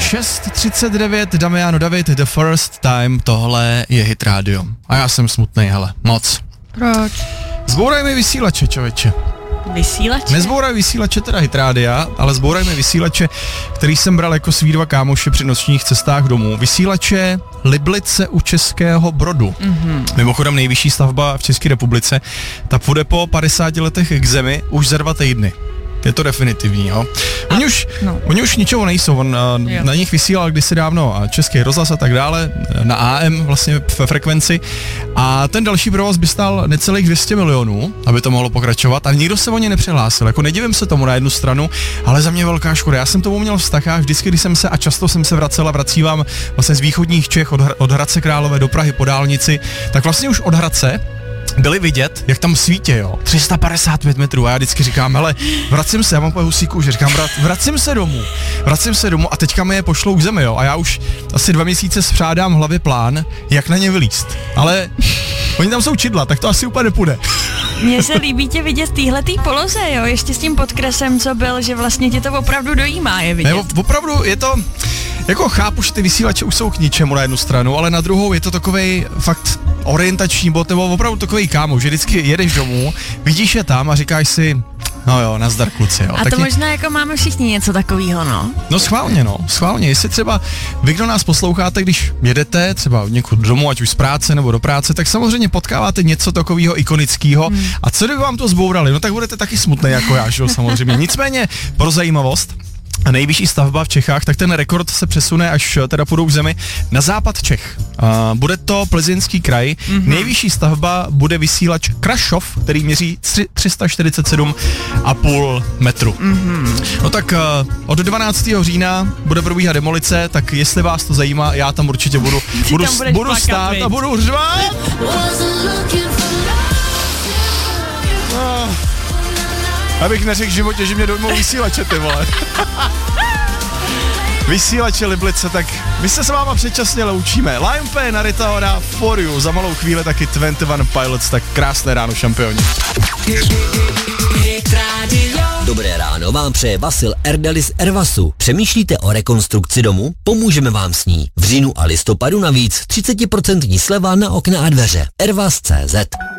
6:39, Damiano David, The First Time, tohle je Hit Radio. A já jsem smutnej, hele, moc. Proč? Zbouraj mi vysílače, člověče. Vysílače? Nezbouraj vysílače teda Hit Rádia, ale zbouraj mi vysílače, který jsem bral jako svý dva kámoše při nočních cestách domů. Vysílače Liblice u Českého Brodu. Mimochodem nejvyšší stavba v České republice. Ta půjde po 50 letech k zemi už za 2 týdny. Je to definitivní, jo. Oni už ničeho nejsou, na nich vysílal kdysi dávno Český rozhlas a tak dále, na AM vlastně ve frekvenci a ten další provoz by stál necelých 200 milionů, aby to mohlo pokračovat a nikdo se o ně nepřihlásil, jako nedivím se tomu na jednu stranu, ale za mě velká škoda, já jsem tomu měl vztah a vždycky, když jsem se a často jsem se vracel a vracívám vlastně z východních Čech od Hradce Králové do Prahy po dálnici, tak vlastně už od Hradce byli vidět, jak tam svítí, jo, 355 metrů a já vždycky říkám, hele, vracím se, já mám po husíku, že říkám, vracím se domů a teďka mi je pošlou k zemi, jo, a já už asi 2 měsíce spřádám v hlavě plán, jak na ně vylízt, ale oni tam jsou čidla, tak to asi úplně nepůjde. Mně se líbí tě vidět v téhletý poloze, jo, ještě s tím podkresem, co byl, že vlastně tě to opravdu dojímá je vidět. Ne, opravdu je to, jako chápu, že ty vysílače už jsou k ničemu na jednu stranu, ale na druhou je to takovej fakt orientační bod, nebo opravdu takovej kámo, že vždycky jedeš domů, vidíš je tam a říkáš si, no jo, nazdar kluci, jo. A to možná jako máme všichni něco takového, no. No schválně, jestli třeba vy, kdo nás posloucháte, když jedete třeba někud domů, ať už z práce nebo do práce, tak samozřejmě potkáváte něco takového ikonického a co kdyby vám to zbourali, no tak budete taky smutný jako já, že jo, samozřejmě. Nicméně pro zajímavost, nejvyšší stavba v Čechách, tak ten rekord se přesune, až teda půjdou k zemi, na západ Čech. Bude to Plzeňský kraj. Nejvyšší stavba bude vysílač Krašov, který měří 347,5 metru. No tak od 12. října bude probíhat demolice, tak jestli vás to zajímá, já tam určitě budu stát a budu řvát. Abych neřekl v životě, že mě dojmou vysílače, ty vole. Vysílače Liblice, tak my se s váma předčasně loučíme. Lion P, Narita Ora, For You, za malou chvíli taky 21 Pilots, tak krásné ráno, šampioni. Dobré ráno vám přeje Vasil Erdalis Ervasu. Přemýšlíte o rekonstrukci domu? Pomůžeme vám s ní. V říjnu a listopadu navíc 30% sleva na okna a dveře. Ervas.cz